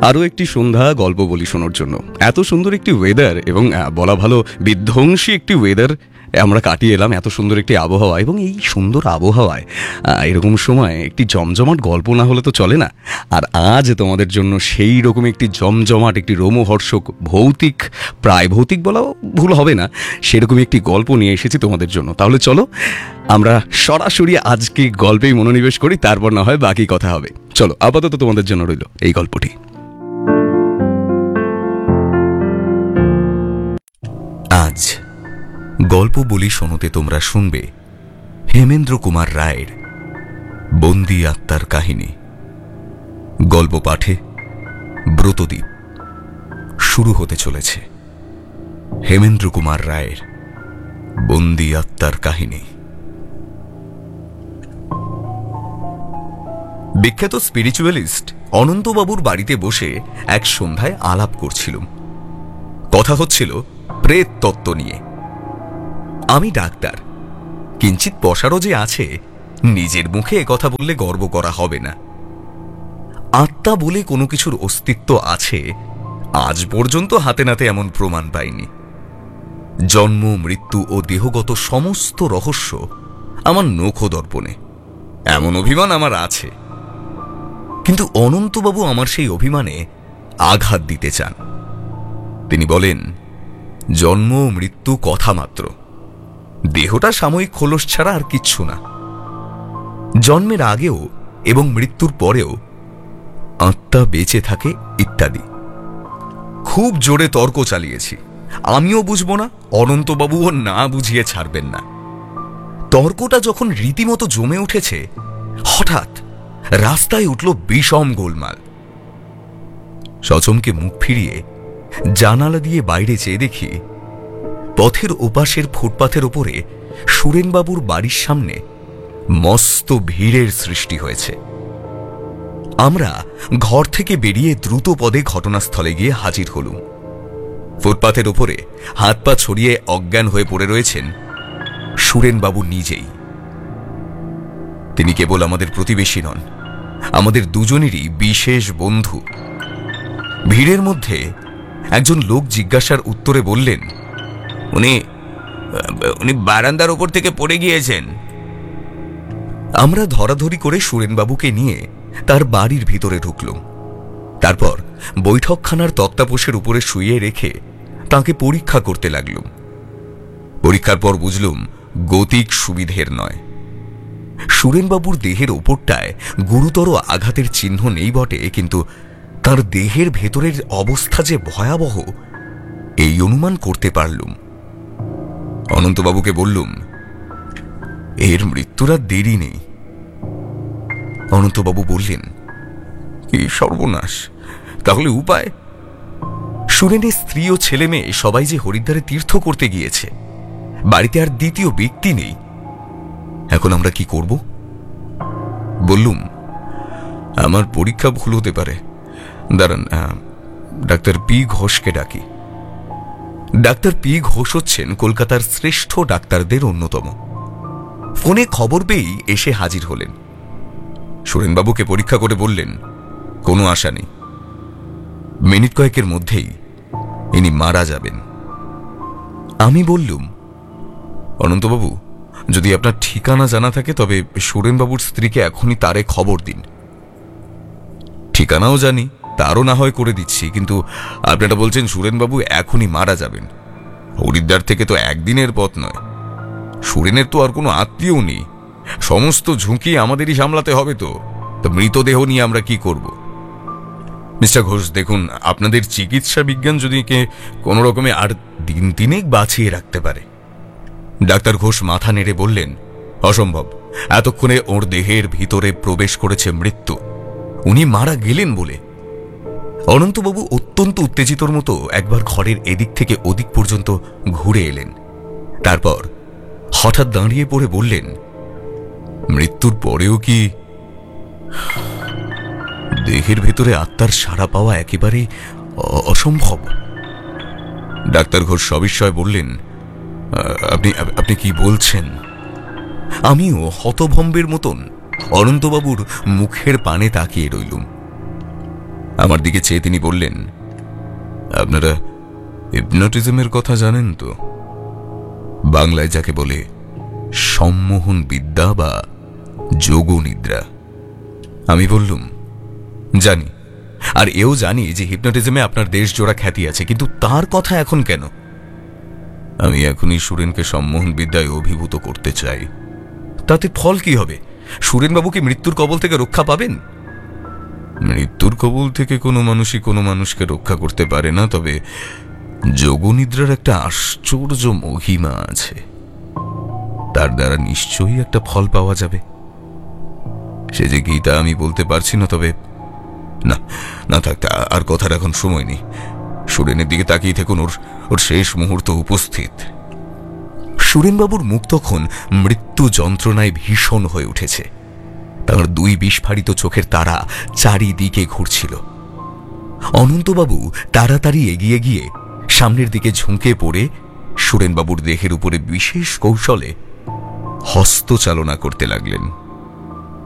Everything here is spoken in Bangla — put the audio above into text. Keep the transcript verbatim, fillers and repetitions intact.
আরও একটি সন্ধ্যা গল্প বলি শোনার জন্য। এত সুন্দর একটি ওয়েদার এবং বলা ভালো বিধ্বংসী একটি ওয়েদার আমরা কাটিয়ে এলাম, এত সুন্দর একটি আবহাওয়া। এবং এই সুন্দর আবহাওয়ায় এরকম সময় একটি জমজমাট গল্প না হলে তো চলে না। আর আজ তোমাদের জন্য সেই রকম একটি জমজমাট, একটি রোমহর্ষক, ভৌতিক, প্রায় ভৌতিক বলাও ভুল হবে না, সেরকম একটি গল্প নিয়ে এসেছি তোমাদের জন্য। তাহলে চলো আমরা সরাসরি আজকে গল্পেই মনোনিবেশ করি, তারপর না হয় বাকি কথা হবে। চলো, আপাতত তোমাদের জন্য রইল এই গল্পটি। আজ গল্প বলি শোনোতে তোমরা শুনবে হেমেন্দ্র কুমার রায়ের বন্দি আত্মার কাহিনী। গল্প পাঠে ব্রতদীপ। শুরু হতে চলেছে হেমেন্দ্র কুমার রায়ের বন্দি আত্মার কাহিনী। বিখ্যাত স্পিরিচুয়ালিস্ট অনন্তবাবুর বাড়িতে বসে এক সন্ধ্যায় আলাপ করছিলাম। কথা হচ্ছিল প্রেত তত্ত্ব নিয়ে। আমি ডাক্তার, কিঞ্চিত পশারও যে আছে, নিজের মুখে একথা বললে গর্ব করা হবে না। আত্মা বলে কোনো কিছুর অস্তিত্ব আছে আজ পর্যন্ত হাতে নাতে এমন প্রমাণ পাইনি। জন্ম, মৃত্যু ও দেহগত সমস্ত রহস্য আমার নখদর্পণে, এমন অভিমান আমার আছে। কিন্তু অনন্তবাবু আমার সেই অভিমানে আঘাত দিতে চান। তিনি বলেন, জন্ম মৃত্যু কথা মাত্র, দেহটা সাময়িক খোলস ছাড়া আর কিচ্ছু না। জন্মের আগেও এবং মৃত্যুর পরেও আত্মা বেঁচে থাকে ইত্যাদি। খুব জোরে তর্ক চালিয়েছি, আমিও বুঝব না, অনন্তবাবুও না বুঝিয়ে ছাড়বেন না। তর্কটা যখন রীতিমতো জমে উঠেছে, হঠাৎ রাস্তায় উঠল বিষম গোলমাল। সচমকে মুখ ফিরিয়ে জানালা দিয়ে বাইরে চেয়ে দেখি পথের ওপাশের ফুটপাথের ওপরে সুরেনবাবুর বাড়ির সামনে মস্ত ভিড়ের সৃষ্টি হয়েছে। আমরা ঘর থেকে বেরিয়ে দ্রুত পদে ঘটনাস্থলে গিয়ে হাজির হলুম। ফুটপাথের ওপরে হাত পা ছড়িয়ে অজ্ঞান হয়ে পড়ে রয়েছেন সুরেনবাবু নিজেই। তিনি কেবল আমাদের প্রতিবেশী নন, আমাদের দুজনেরই বিশেষ বন্ধু। ভিড়ের মধ্যে একজন লোক জিজ্ঞাসার উত্তরে বললেন, উনি উনি বারান্দার ওপর থেকে পড়ে গিয়েছেন। আমরা ধরাধরি করে সুরেনবাবুকে নিয়ে তার বাড়ির ভিতরে ঢুকলুম। তারপর বৈঠকখানার তক্তাপোষের উপরে শুইয়ে রেখে তাকে পরীক্ষা করতে লাগলুম। পরীক্ষার পর বুঝলুম গতিক সুবিধের নয়। সুরেনবাবুর দেহের ওপরটায় গুরুতর আঘাতের চিহ্ন নেই বটে, কিন্তু তার দেহের ভেতরের অবস্থা যে ভয়াবহ এই অনুমান করতে পারলুম। অনন্তবাবুকে বললুম, এর মৃত্যুর আর দেরি নেই। অনন্তবাবু বললেন, কি সর্বনাশ, তাহলে উপায়? সুরেনের স্ত্রী ও ছেলে মেয়ে সবাই যে হরিদ্বারে তীর্থ করতে গিয়েছে, বাড়িতে আর দ্বিতীয় ব্যক্তি নেই। এখন আমরা কি করব? বললুম, আমার পরীক্ষা ভুল হতে পারে, দাঁড়ান ডাক্তার পি ঘোষকে ডাকি। ডাক্তার পি ঘোষ হচ্ছেন কলকাতার শ্রেষ্ঠ ডাক্তারদের অন্যতম। ফোনে খবর পেয়েই এসে হাজির হলেন। সুরেনবাবুকে পরীক্ষা করে বললেন, কোনো আশা নেই, মিনিট কয়েকের মধ্যেই ইনি মারা যাবেন। আমি বললুম, অনন্তবাবু, যদি আপনার ঠিকানা জানা থাকে তবে সুরেনবাবুর স্ত্রীকে এখনই তারে খবর দিন। ঠিকানাও জানি, তারও না হয় করে দিচ্ছি, কিন্তু আপনারা বলছেন সুরেনবাবু এখনই মারা যাবেন। হরিদ্বার থেকে তো একদিনের পথ নয়। সুরেনের তো আর কোনো আত্মীয় নেই, সমস্ত ঝুঁকি আমাদেরই সামলাতে হবে। তো তো মৃতদেহ নিয়ে আমরা কি করব? মিস্টার ঘোষ, দেখুন, আপনাদের চিকিৎসা বিজ্ঞান যদি কে কোনো রকমে আর দিন তিনেক বাঁচিয়ে রাখতে পারে। ডাক্তার ঘোষ মাথা নেড়ে বললেন, অসম্ভব, এতক্ষণে ওর দেহের ভিতরে প্রবেশ করেছে মৃত্যু, উনি মারা গেলেন বলে। অনন্তবাবু অত্যন্ত উত্তেজিতর মতো একবার ঘরের এদিক থেকে ওদিক পর্যন্ত ঘুরে এলেন। তারপর হঠাৎ দাঁড়িয়ে পড়ে বললেন, মৃত্যুর পরেও কি দেহের ভেতরে আত্মার সাড়া পাওয়া একেবারেই অসম্ভব? ডাক্তার ঘোষ সবিস্ময়ে বললেন, আপনি আপনি কি বলছেন? আমিও হতভম্বের মতন অনন্তবাবুর মুখের পানে তাকিয়ে রইলুম। আমার দিকে চেয়ে তিনি বললেন, আপনারা হিপনোটিজমের কথা জানেন তো? বাংলায় যাকে বলে সম্মোহন বিদ্যা বা যোগনিদ্রা। আমি বললুম, জানি, আর এও জানি যে হিপনোটিজমে আপনার দেশ জোড়া খ্যাতি আছে, কিন্তু তার কথা এখন কেন? আমি এখনই সুরেনকে সম্মোহন বিদ্যায় অভিভূত করতে চাই। তাতে ফল কি হবে? সুরেনবাবু কি মৃত্যুর কবল থেকে রক্ষা পাবেন? মৃত্যুর কবল থেকে কোনো মানুষই কোনো মানুষকে রক্ষা করতে পারে না, তবে যোগনিদ্রার একটা আশ্চর্য মহিমা আছে, তার দ্বারা নিশ্চয়ই একটা ফল পাওয়া যাবে। সে যে গীতা আমি বলতে পারছি না, তবে না না থাকতে আর কথার এখন সময় নেই। সুরেনের দিকে তাকিয়ে থাকুন, ওর ওর শেষ মুহূর্ত উপস্থিত। সুরেনবাবুর মুখ তখন মৃত্যু যন্ত্রণায় ভীষণ হয়ে উঠেছে। তার দুই বিস্ফারিত চোখের তারা চারিদিকে ঘুরছিল। অনন্তবাবু তাড়াতাড়ি এগিয়ে গিয়ে সামনের দিকে ঝুঁকে পড়ে সুরেনবাবুর দেহের উপরে বিশেষ কৌশলে হস্তচালনা করতে লাগলেন।